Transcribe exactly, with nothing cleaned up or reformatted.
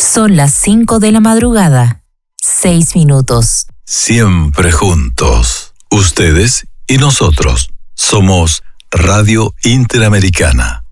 Son las cinco de la madrugada, seis minutos. Siempre juntos, ustedes y nosotros. Somos Radio Interamericana.